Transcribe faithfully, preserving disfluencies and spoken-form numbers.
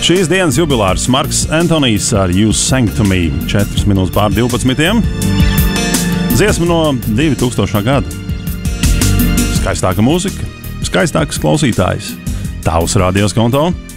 Šīs dienas jubilārs Marks Antonijs ar You Sang To Me četras minūtes pār divpadsmitiem. Dziesma no divi tūkstošā gada. Skaistāka mūzika, skaistāks klausītājs. Tavs radios konto.